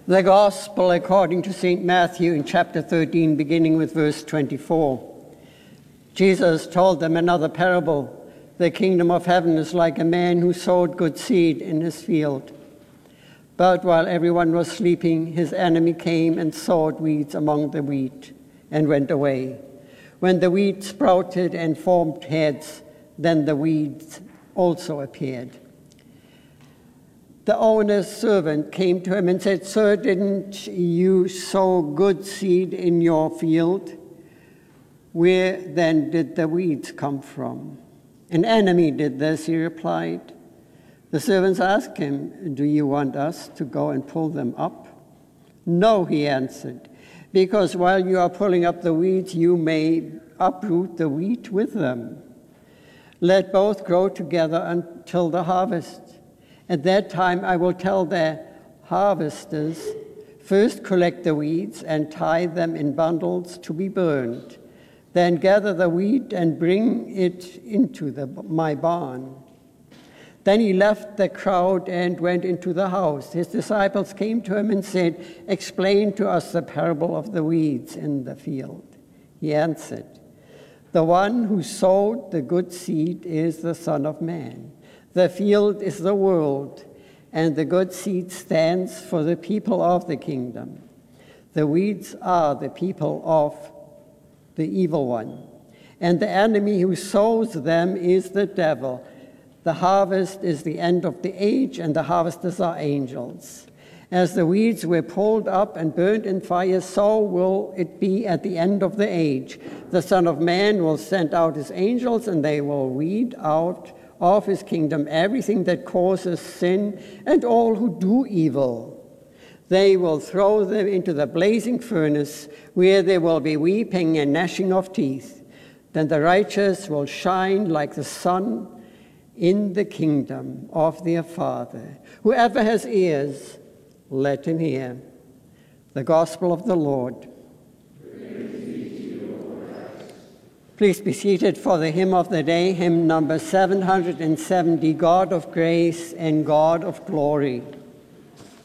The Gospel according to St. Matthew in chapter 13, beginning with verse 24. Jesus told them another parable. The kingdom of heaven is like a man who sowed good seed in his field. But while everyone was sleeping, his enemy came and sowed weeds among the wheat and went away. When the wheat sprouted and formed heads, then the weeds also appeared. The owner's servant came to him and said, "Sir, didn't you sow good seed in your field? Where then did the weeds come from?" "An enemy did this," he replied. The servants asked him, "Do you want us to go and pull them up?" "No," he answered, "because while you are pulling up the weeds, you may uproot the wheat with them. Let both grow together until the harvest. At that time I will tell the harvesters, first collect the weeds and tie them in bundles to be burned. Then gather the wheat and bring it into my barn." Then he left the crowd and went into the house. His disciples came to him and said, "Explain to us the parable of the weeds in the field." He answered, "The one who sowed the good seed is the Son of Man. The field is the world, and the good seed stands for the people of the kingdom. The weeds are the people of the evil one, and the enemy who sows them is the devil. The harvest is the end of the age, and the harvesters are angels. As the weeds were pulled up and burned in fire, so will it be at the end of the age. The Son of Man will send out his angels, and they will weed out of his kingdom everything that causes sin and all who do evil. They will throw them into the blazing furnace, where there will be weeping and gnashing of teeth. Then the righteous will shine like the sun in the kingdom of their Father. Whoever has ears, let him hear." The Gospel of the Lord. Please be seated for the hymn of the day, hymn number 770, God of Grace and God of Glory.